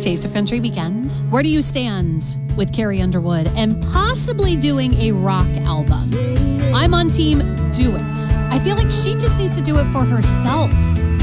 Taste of Country begins. Where do you stand with Carrie Underwood and possibly doing a rock album? I'm on team do it. I feel like she just needs to do it for herself.